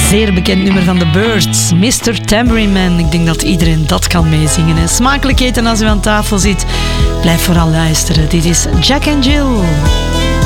Zeer bekend nummer van The Byrds, Mr. Tambourine Man. Ik denk dat iedereen dat kan meezingen. En smakelijk eten als u aan tafel zit. Blijf vooral luisteren. Dit is Jack and Jill.